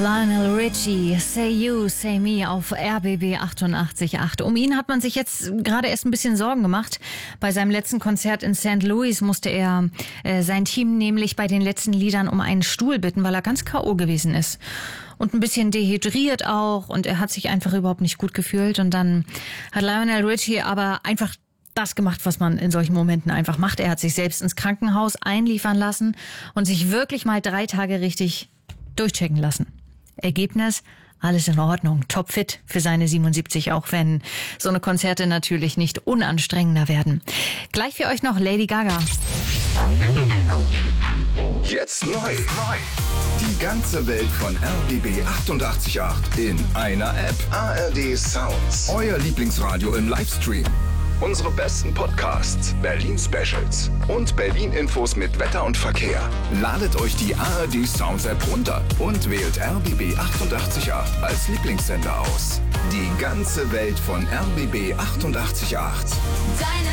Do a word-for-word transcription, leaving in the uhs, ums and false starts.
Lionel Richie, Say You, Say Me auf R B B achtundachtzig Komma acht. Um ihn hat man sich jetzt gerade erst ein bisschen Sorgen gemacht. Bei seinem letzten Konzert in Sankt Louis musste er äh, sein Team nämlich bei den letzten Liedern um einen Stuhl bitten, weil er ganz K O gewesen ist. Und ein bisschen dehydriert auch. Und er hat sich einfach überhaupt nicht gut gefühlt. Und dann hat Lionel Richie aber einfach das gemacht, was man in solchen Momenten einfach macht. Er hat sich selbst ins Krankenhaus einliefern lassen und sich wirklich mal drei Tage richtig durchchecken lassen. Ergebnis: alles in Ordnung, topfit für seine siebenundsiebzig, auch wenn so eine Konzerte natürlich nicht unanstrengender werden. Gleich für euch noch Lady Gaga. Jetzt neu. Die ganze Welt von R B B achtundachtzig Komma acht in einer App. A R D Sounds. Euer Lieblingsradio im Livestream. Unsere besten Podcasts, Berlin-Specials und Berlin-Infos mit Wetter und Verkehr. Ladet euch die A R D Sounds App runter und wählt R B B achtundachtzig Komma acht als Lieblingssender aus. Die ganze Welt von R B B achtundachtzig Komma acht.